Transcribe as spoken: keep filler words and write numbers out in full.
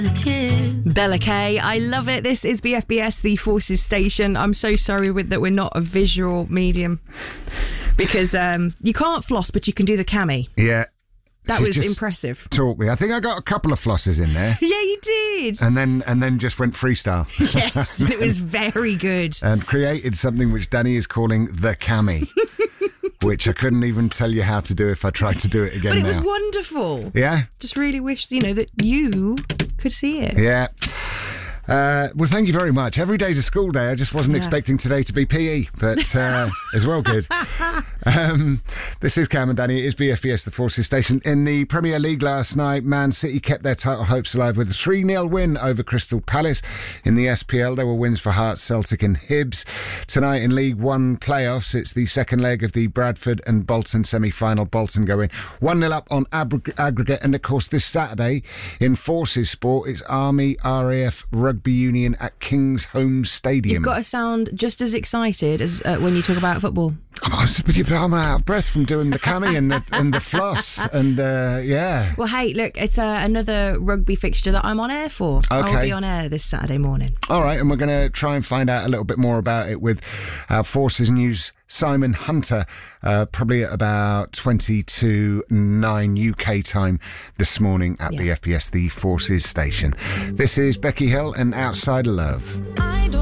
Bella K, I love it. This is B F B S, the Forces Station. I'm so sorry with that we're not a visual medium because um, you can't floss, but you can do the cami. Yeah. That She's was just impressive. Taught me. I think I got a couple of flosses in there. Yeah, you did. And then and then just went freestyle. Yes, and it was very good. And created something which Danny is calling the cami. Which I couldn't even tell you how to do if I tried to do it again But it now. was wonderful. Yeah? Just really wished, you know, that you could see it. Yeah. Uh, well, thank you very much. Every day's a school day. I just wasn't Yeah. expecting today to be P E, but uh, it's well good. Um, this is Cam and Danny. It is B F B S, the Forces Station. In the Premier League last night, Man City kept their title hopes alive with a three nil win over Crystal Palace. In the S P L, there were wins for Hearts, Celtic and Hibs. Tonight in League One playoffs, it's the second leg of the Bradford and Bolton semi-final. Bolton go in one nil up on ag- aggregate. And, of course, this Saturday in Forces Sport, it's Army R A F Rugby Union at King's Home Stadium. You've got to sound just as excited as uh, when you talk about football. I'm out of breath from doing the cami and the, and the floss and uh, yeah. Well, hey, look, it's uh, another rugby fixture that I'm on air for. I'll Okay. be on air this Saturday morning. All right, and we're going to try and find out a little bit more about it with our Forces News Simon Hunter, uh, probably at about twenty to nine U K time this morning at Yeah. B F B S, the Forces Station. This is Becky Hill and Outside of Love.